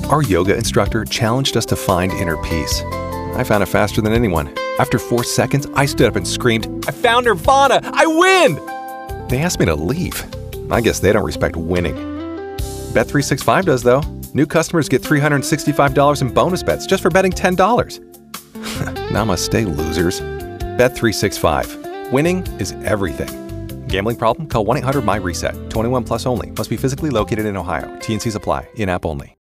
Our yoga instructor challenged us to find inner peace. I found it faster than anyone. After 4 seconds, I stood up and screamed, "I found Nirvana! I win!" They asked me to leave. I guess they don't respect winning. Bet365 does, though. New customers get $365 in bonus bets just for betting $10. Namaste, losers. Bet365. Winning is everything. Gambling problem? Call 1-800-MY-RESET. 21 plus only. Must be physically located in Ohio. T&Cs apply. In-app only.